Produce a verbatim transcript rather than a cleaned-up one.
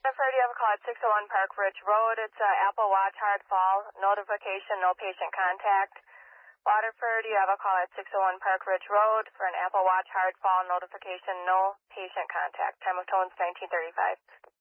Waterford, you have a call at six oh one Park Ridge Road. It's uh, Apple Watch hard fall. Notification, no patient contact. Waterford, you have a call at six oh one Park Ridge Road for an Apple Watch hard fall. Notification, no patient contact. Time of tones nineteen thirty-five.